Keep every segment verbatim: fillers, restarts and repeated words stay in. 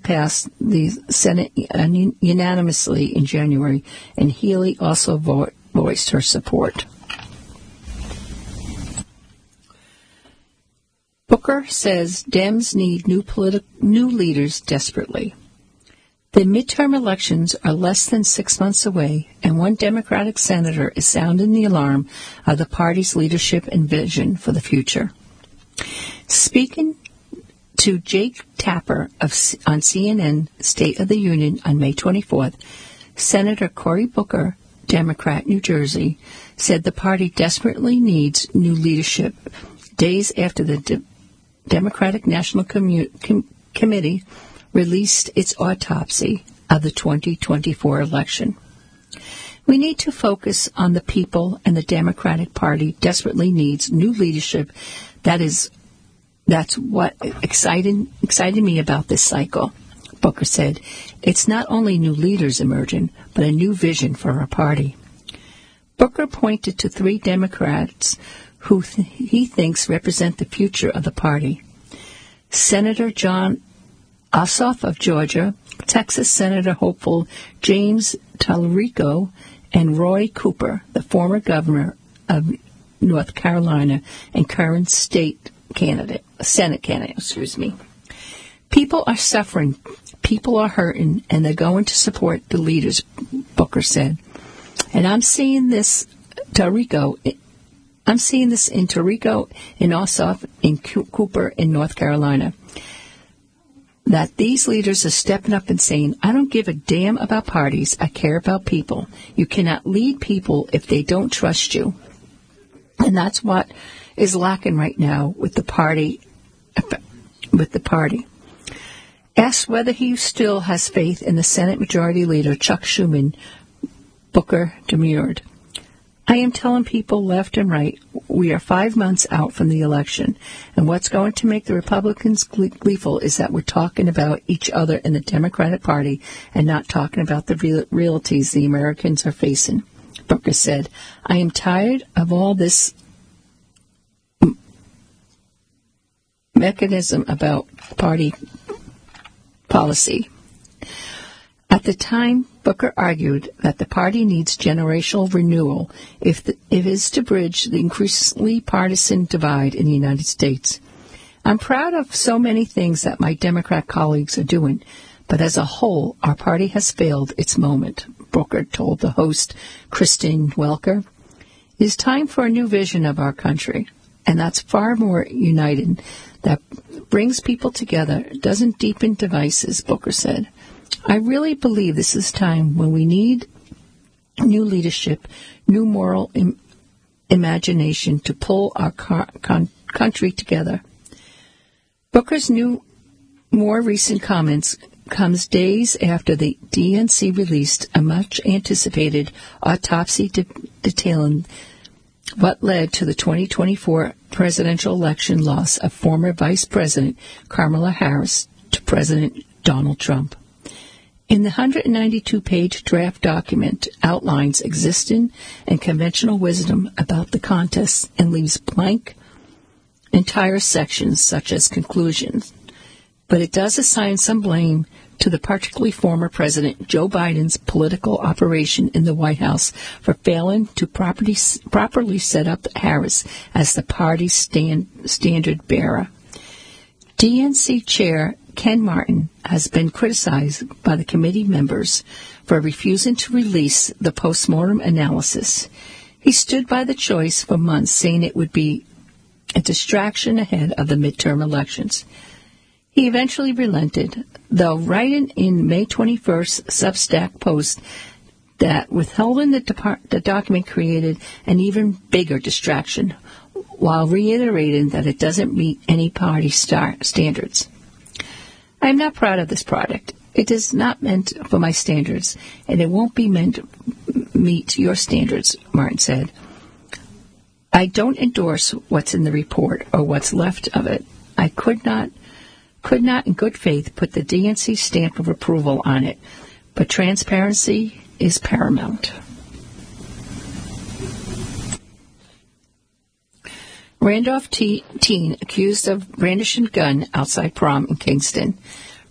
passed the Senate unanimously in January, and Healy also vo- voiced her support. Booker says Dems need new politi- new leaders desperately. The midterm elections are less than six months away, and one Democratic senator is sounding the alarm of the party's leadership and vision for the future. Speaking to Jake Tapper of, on C N N State of the Union on May twenty-fourth, Senator Cory Booker, Democrat, New Jersey, said the party desperately needs new leadership days after the De- Democratic National Commu- Com- Committee released its autopsy of the twenty twenty-four election. We need to focus on the people, and the Democratic Party desperately needs new leadership. That is, that's what excited, excited me about this cycle, Booker said. It's not only new leaders emerging, but a new vision for our party. Booker pointed to three Democrats who th- he thinks represent the future of the party. Senator John Ossoff of Georgia, Texas Senator hopeful James Talarico, and Roy Cooper, the former governor of North Carolina and current state candidate, Senate candidate, excuse me. People are suffering, people are hurting, and they're going to support the leaders, Booker said. And I'm seeing this, Talarico, I'm seeing this in Talarico, in Ossoff, in Cooper, in North Carolina, that these leaders are stepping up and saying, I don't give a damn about parties, I care about people. You cannot lead people if they don't trust you. And that's what is lacking right now with the party. With the party. Asked whether he still has faith in the Senate Majority Leader, Chuck Schumer, Booker demurred. I am telling people left and right, we are five months out from the election, and what's going to make the Republicans gleeful is that we're talking about each other in the Democratic Party and not talking about the real- realities the Americans are facing, Booker said. I am tired of all this m- mechanism about party policy. At the time, Booker argued that the party needs generational renewal if, the, if it is to bridge the increasingly partisan divide in the United States. I'm proud of so many things that my Democrat colleagues are doing, but as a whole, our party has failed its moment, Booker told the host, Christine Welker. It is time for a new vision of our country, and that's far more united, that brings people together, doesn't deepen divides, Booker said. I really believe this is time when we need new leadership, new moral im- imagination to pull our car- con- country together. Booker's new, more recent comments comes days after the D N C released a much-anticipated autopsy de- detailing what led to the twenty twenty-four presidential election loss of former Vice President Kamala Harris to President Donald Trump. In the one hundred ninety-two page draft document outlines existing and conventional wisdom about the contest and leaves blank entire sections such as conclusions. But it does assign some blame to the particularly former President Joe Biden's political operation in the White House for failing to properly, properly set up Harris as the party's stand, standard bearer. D N C Chair Ken Martin has been criticized by the committee members for refusing to release the postmortem analysis. He stood by the choice for months, saying it would be a distraction ahead of the midterm elections. He eventually relented, though writing in May twenty-first Substack post that withholding the, depart- the document created an even bigger distraction, while reiterating that it doesn't meet any party star- standards. I am not proud of this product. It is not meant for my standards, and it won't be meant to meet your standards, Martin said. I don't endorse what's in the report or what's left of it. I could not, could not in good faith put the D N C stamp of approval on it, but transparency is paramount. Randolph T- teen accused of brandishing gun outside prom in Kingston.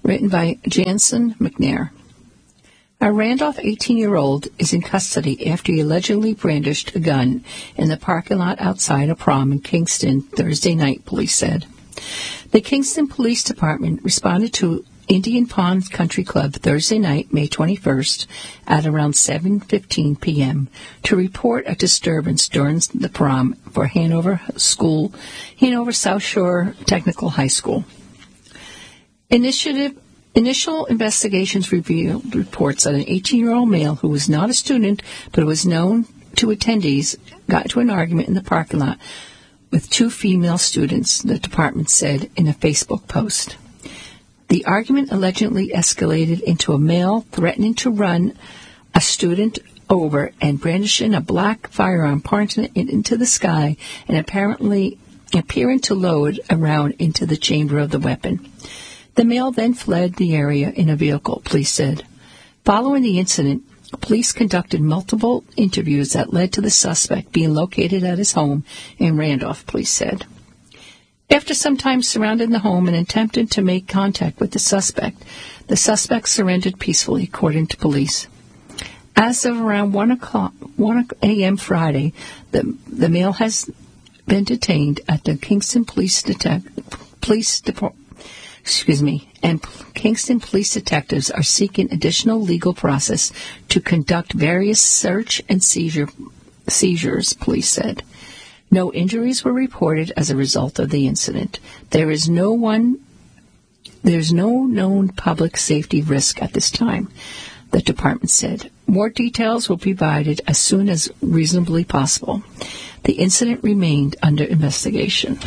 written by Jansen McNair. A Randolph eighteen-year-old is in custody after he allegedly brandished a gun in the parking lot outside a prom in Kingston Thursday night, police said. The Kingston Police Department responded to Indian Pond Country Club Thursday night, May twenty-first, at around seven fifteen p.m. to report a disturbance during the prom for Hanover School, Hanover South Shore Technical High School. Initiative Initial investigations revealed reports that an eighteen-year-old male who was not a student but was known to attendees got into an argument in the parking lot with two female students, the department said in a Facebook post. The argument allegedly escalated into a male threatening to run a student over and brandishing a black firearm, pointing it into the sky and apparently appearing to load a round into the chamber of the weapon. The male then fled the area in a vehicle, police said. Following the incident, police conducted multiple interviews that led to the suspect being located at his home in Randolph, police said. After some time surrounding the home and attempting to make contact with the suspect, the suspect surrendered peacefully, according to police. As of around one o'clock, one a.m. Friday, the, the male has been detained at the Kingston Police, Detec- Police Department. Excuse me, and Kingston police detectives are seeking additional legal process to conduct various search and seizure seizures, police said. No injuries were reported as a result of the incident. There is no one, there's no known public safety risk at this time, the department said. More details will be provided as soon as reasonably possible. The incident remained under investigation.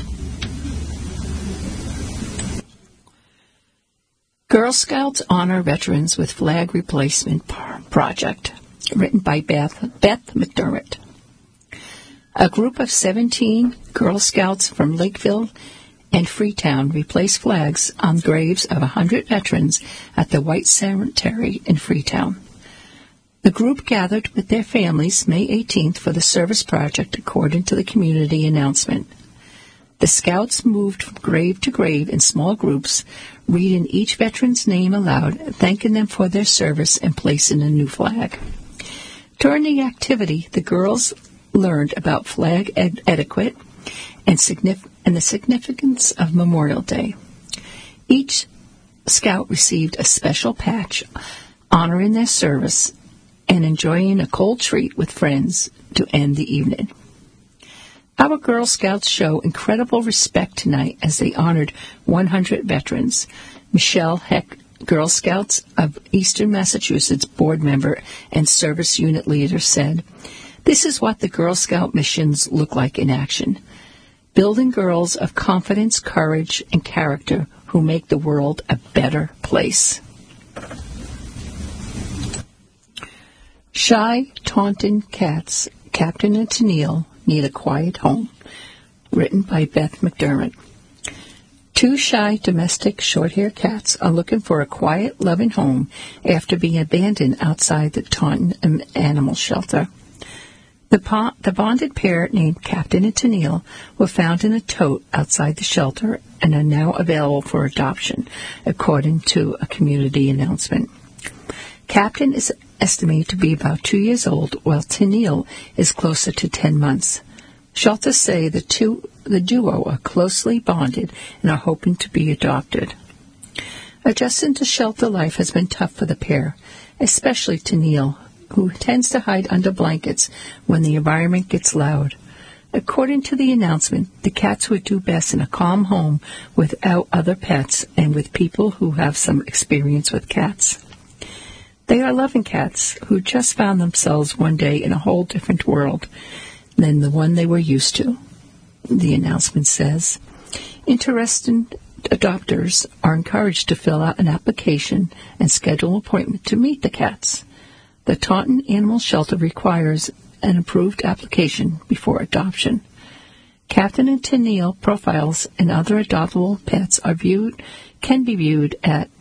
Girl Scouts honor veterans with flag replacement project, written by Beth, Beth McDermott. A group of seventeen Girl Scouts from Lakeville and Freetown replaced flags on graves of one hundred veterans at the White Cemetery in Freetown. The group gathered with their families May eighteenth for the service project, according to the community announcement. The Scouts moved from grave to grave in small groups, reading each veteran's name aloud, thanking them for their service, and placing a new flag. During the activity, the girls learned about flag ed- etiquette and, signif- and the significance of Memorial Day. Each Scout received a special patch honoring their service and enjoying a cold treat with friends to end the evening. Our Girl Scouts show incredible respect tonight as they honored one hundred veterans. Michelle Heck, Girl Scouts of Eastern Massachusetts board member and service unit leader, said, "This is what the Girl Scout missions look like in action. Building girls of confidence, courage, and character who make the world a better place." Shy Taunton Cats, Captain and Tennille, Need a Quiet Home, written by Beth McDermott. Two shy domestic short-haired cats are looking for a quiet, loving home after being abandoned outside the Taunton Animal Shelter. The, po- the bonded pair, named Captain and Tennille, were found in a tote outside the shelter and are now available for adoption, according to a community announcement. Captain is estimated to be about two years old, while Tennille is closer to ten months. Shelters say the two, the duo are closely bonded and are hoping to be adopted. Adjusting to shelter life has been tough for the pair, especially Tennille, who tends to hide under blankets when the environment gets loud. According to the announcement, the cats would do best in a calm home without other pets and with people who have some experience with cats. They are loving cats who just found themselves one day in a whole different world than the one they were used to, the announcement says. Interested adopters are encouraged to fill out an application and schedule an appointment to meet the cats. The Taunton Animal Shelter requires an approved application before adoption. Captain and Tennille profiles and other adoptable pets are viewed can be viewed at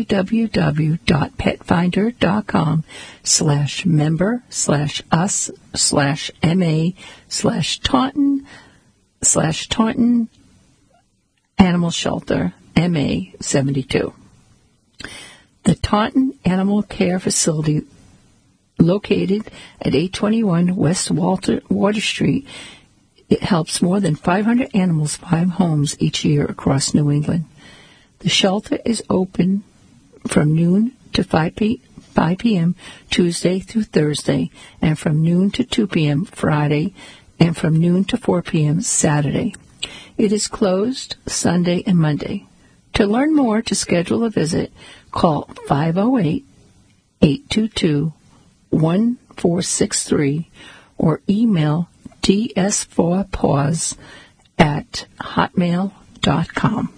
www.petfinder.com slash member slash us slash ma slash Taunton slash Taunton Animal Shelter M A seventy-two. The Taunton Animal Care Facility, located at eight twenty-one West Walter, Water Street, it helps more than five hundred animals find homes each year across New England. The shelter is open from noon to five p.m. Tuesday through Thursday, and from noon to two p.m. Friday, and from noon to four p.m. Saturday. It is closed Sunday and Monday. To learn more, to schedule a visit, call five oh eight, eight two two, one four six three or email d s four paws at hotmail dot com.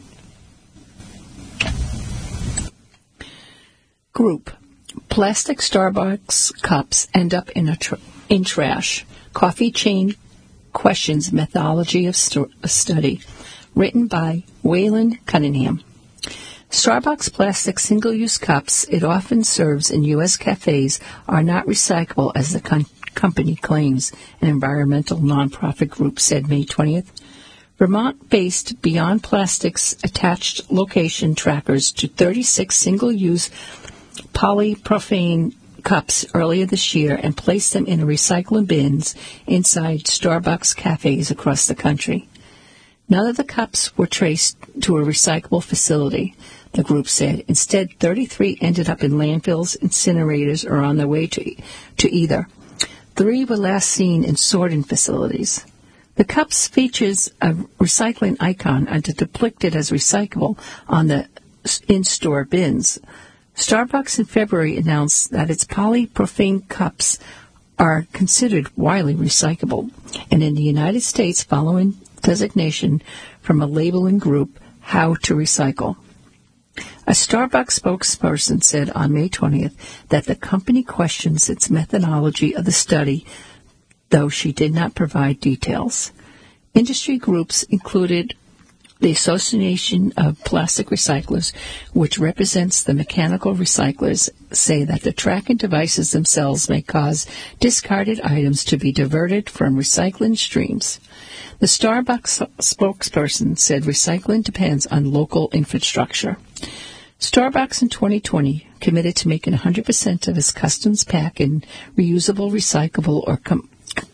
Group. Plastic Starbucks cups end up in, a tr- in trash. Coffee chain questions methodology of st- study. Written by Wayland Cunningham. Starbucks plastic single-use cups it often serves in U S cafes are not recyclable, as the con- company claims, an environmental nonprofit group said May twentieth. Vermont-based Beyond Plastics attached location trackers to thirty-six single-use polypropylene cups earlier this year and placed them in recycling bins inside Starbucks cafes across the country. None of the cups were traced to a recyclable facility, the group said. Instead, thirty-three ended up in landfills, incinerators, or on their way to, to either. Three were last seen in sorting facilities. The cups features a recycling icon and are depicted as recyclable on the in-store bins. Starbucks in February announced that its polypropylene cups are considered widely recyclable, and in the United States, following designation from a labeling group, How to Recycle. A Starbucks spokesperson said on May twentieth that the company questions its methodology of the study, though she did not provide details. Industry groups included the Association of Plastic Recyclers, which represents the mechanical recyclers, say that the tracking devices themselves may cause discarded items to be diverted from recycling streams. The Starbucks spokesperson said recycling depends on local infrastructure. Starbucks in twenty twenty committed to making one hundred percent of its customs packaging reusable, recyclable, or com-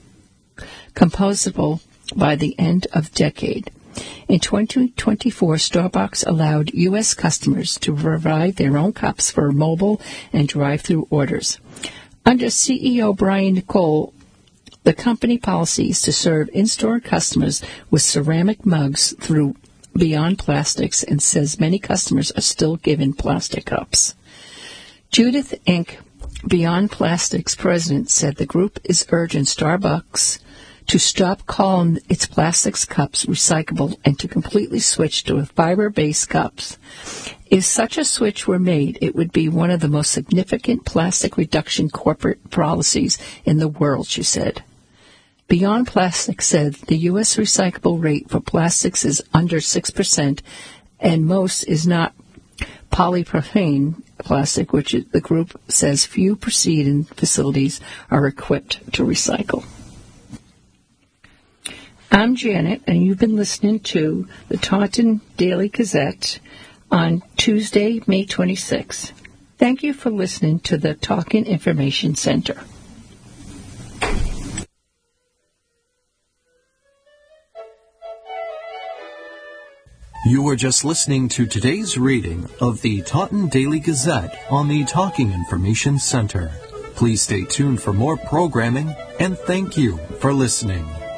compostable by the end of decade. In twenty twenty-four, Starbucks allowed U S customers to provide their own cups for mobile and drive-through orders. Under C E O Brian Nicole, the company policy is to serve in-store customers with ceramic mugs through Beyond Plastics, and says many customers are still given plastic cups. Judith Incorporated, Beyond Plastics president, said the group is urging Starbucks to stop calling its plastics cups recyclable and to completely switch to fiber-based cups. If such a switch were made, it would be one of the most significant plastic reduction corporate policies in the world, she said. Beyond Plastics said the U S recyclable rate for plastics is under six percent, and most is not polypropylene plastic, which the group says few preceding facilities are equipped to recycle. I'm Janet, and you've been listening to the Taunton Daily Gazette on Tuesday, May twenty-sixth. Thank you for listening to the Talking Information Center. You were just listening to today's reading of the Taunton Daily Gazette on the Talking Information Center. Please stay tuned for more programming, and thank you for listening.